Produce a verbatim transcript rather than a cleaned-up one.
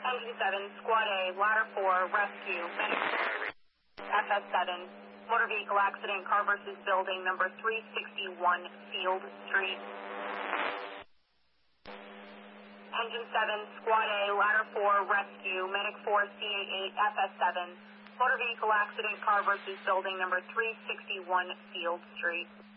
Engine seven, Squad A, Ladder four, Rescue, F S seven, motor vehicle accident, car versus building, number three sixty-one Field Street. Engine seven, Squad A, Ladder four, Rescue, Medic four, C A eight, F S seven, motor vehicle accident, car versus building, number three sixty-one Field Street.